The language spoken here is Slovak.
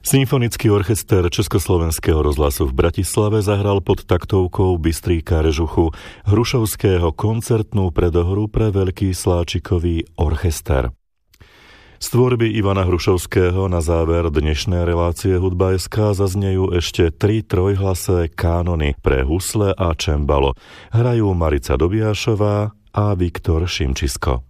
Symfonický orchester Československého rozhlasu v Bratislave zahral pod taktovkou Bystríka Režuchu Hrušovského koncertnú predohru pre Veľký Sláčikový orchester. Z tvorby Ivana Hrušovského na záver dnešnej relácie Hudba.sk zaznejú ešte 3 trojhlasé kánony pre husle a čembalo. Hrajú Marica Dobiašová a Viktor Šimčisko.